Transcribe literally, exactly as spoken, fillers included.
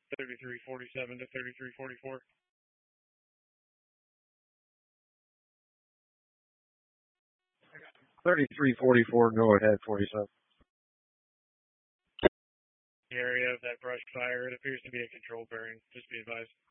thirty-three forty-seven to thirty-three forty-four. thirty-three forty-four, go ahead, forty-seven. The area of that brush fire, it appears to be a control bearing. Just be advised.